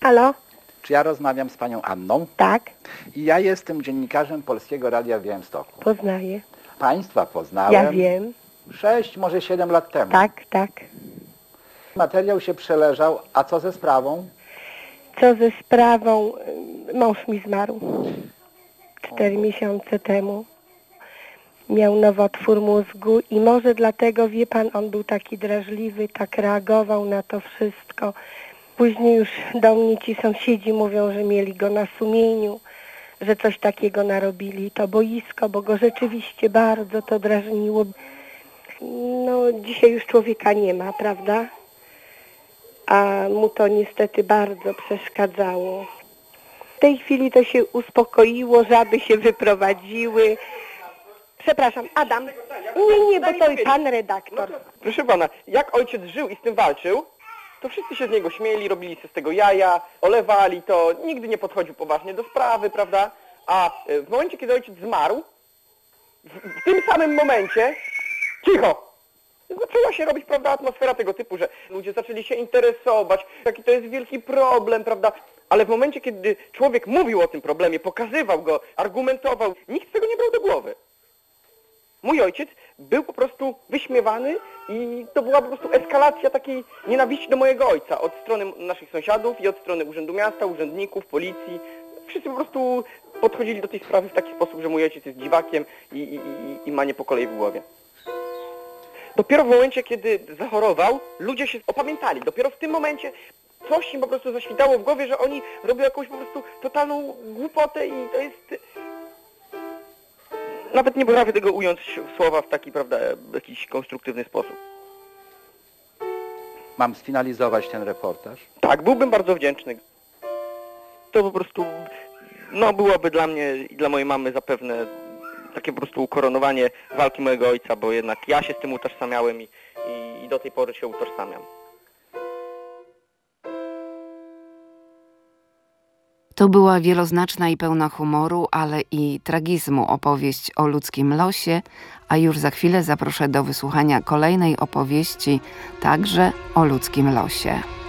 Halo? Czy ja rozmawiam z panią Anną? Tak, I ja jestem dziennikarzem Polskiego Radia w Białymstoku. poznaję. Państwa poznałem Ja wiem. 6, może 7 lat temu. Tak. Materiał się przeleżał, a co ze sprawą? Co ze sprawą? Mąż mi zmarł 4 miesiące temu. Miał nowotwór mózgu i może dlatego, wie pan, on był taki drażliwy, tak reagował na to wszystko. Później już do mnie ci sąsiedzi mówią, że mieli go na sumieniu, że coś takiego narobili. To boisko, bo go rzeczywiście bardzo to drażniło. No, dzisiaj już człowieka nie ma, prawda? A mu to niestety bardzo przeszkadzało. W tej chwili to się uspokoiło, żaby się wyprowadziły. Przepraszam, Adam. Nie, bo to i pan redaktor. Proszę pana, jak ojciec żył i z tym walczył, to wszyscy się z niego śmieli, robili sobie z tego jaja, olewali to, nigdy nie podchodził poważnie do sprawy, prawda? A w momencie, kiedy ojciec zmarł, w tym samym momencie, cicho, zaczęła się robić, prawda, atmosfera tego typu, że ludzie zaczęli się interesować, jaki to jest wielki problem, prawda? Ale w momencie, kiedy człowiek mówił o tym problemie, pokazywał go, argumentował, nikt tego nie brał do głowy. Mój ojciec był po prostu wyśmiewany i to była po prostu eskalacja takiej nienawiści do mojego ojca od strony naszych sąsiadów i od strony Urzędu Miasta, urzędników, policji. Wszyscy po prostu podchodzili do tej sprawy w taki sposób, że mój ojciec jest dziwakiem i ma nie po kolei w głowie. Dopiero w momencie, kiedy zachorował, ludzie się opamiętali. Dopiero w tym momencie coś im po prostu zaświtało w głowie, że oni robią jakąś po prostu totalną głupotę i to jest... Nawet nie potrafię tego ująć w słowa w taki, prawda, jakiś konstruktywny sposób. Mam sfinalizować ten reportaż? Tak, byłbym bardzo wdzięczny. To po prostu, no, byłoby dla mnie i dla mojej mamy zapewne takie po prostu ukoronowanie walki mojego ojca, bo jednak ja się z tym utożsamiałem i do tej pory się utożsamiam. To była wieloznaczna i pełna humoru, ale i tragizmu opowieść o ludzkim losie, a już za chwilę zaproszę do wysłuchania kolejnej opowieści, także o ludzkim losie.